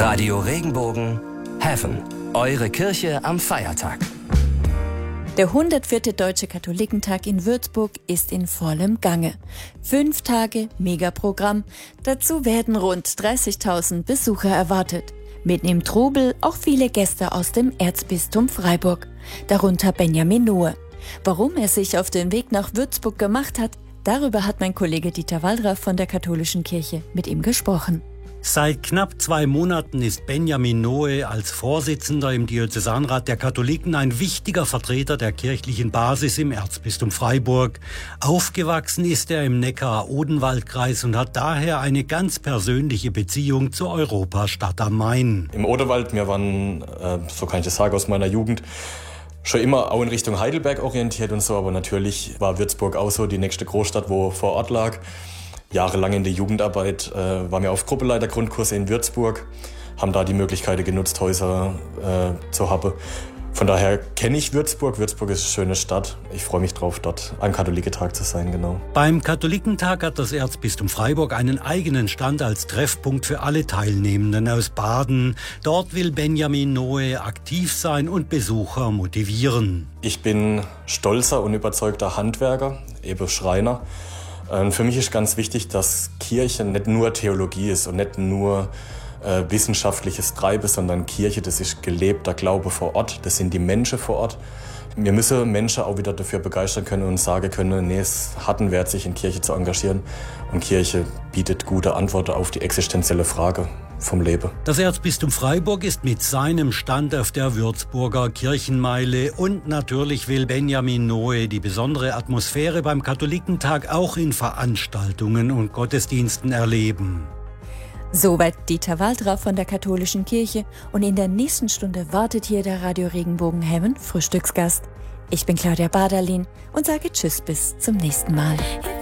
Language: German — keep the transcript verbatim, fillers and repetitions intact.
Radio Regenbogen Heaven. Eure Kirche am Feiertag. Der hundertvierte Deutsche Katholikentag in Würzburg ist in vollem Gange. Fünf Tage Megaprogramm. Dazu werden rund dreißigtausend Besucher erwartet. Mitten im Trubel auch viele Gäste aus dem Erzbistum Freiburg. Darunter Benjamin Noe. Warum er sich auf den Weg nach Würzburg gemacht hat, darüber hat mein Kollege Dieter Wallraff von der Katholischen Kirche mit ihm gesprochen. Seit knapp zwei Monaten ist Benjamin Noe als Vorsitzender im Diözesanrat der Katholiken ein wichtiger Vertreter der kirchlichen Basis im Erzbistum Freiburg. Aufgewachsen ist er im Neckar-Odenwald-Kreis und hat daher eine ganz persönliche Beziehung zur Europastadt am Main. Im Odenwald, wir waren, äh, so kann ich das sagen, aus meiner Jugend, schon immer auch in Richtung Heidelberg orientiert und so, aber natürlich war Würzburg auch so die nächste Großstadt, wo vor Ort lag. Jahrelang in der Jugendarbeit äh, waren wir auf Gruppeleiter-Grundkurse in Würzburg, haben da die Möglichkeit genutzt, Häuser äh, zu haben. Von daher kenne ich Würzburg. Würzburg ist eine schöne Stadt. Ich freue mich drauf, dort am Katholikentag zu sein, genau. Beim Katholikentag hat das Erzbistum Freiburg einen eigenen Stand als Treffpunkt für alle Teilnehmenden aus Baden. Dort will Benjamin Noe aktiv sein und Besucher motivieren. Ich bin stolzer und überzeugter Handwerker, eben Schreiner. Für mich ist ganz wichtig, dass Kirche nicht nur Theologie ist und nicht nur äh, wissenschaftliches Treiben, sondern Kirche, das ist gelebter Glaube vor Ort, das sind die Menschen vor Ort. Wir müssen Menschen auch wieder dafür begeistern können und sagen können, nee, es hat einen Wert, sich in Kirche zu engagieren. Und Kirche bietet gute Antworten auf die existenzielle Frage vom Leben. Das Erzbistum Freiburg ist mit seinem Stand auf der Würzburger Kirchenmeile und natürlich will Benjamin Noe die besondere Atmosphäre beim Katholikentag auch in Veranstaltungen und Gottesdiensten erleben. Soweit Dieter Wallraff von der Katholischen Kirche und in der nächsten Stunde wartet hier der Radio Regenbogen Heaven Frühstücksgast. Ich bin Claudia Baderlin und sage Tschüss bis zum nächsten Mal.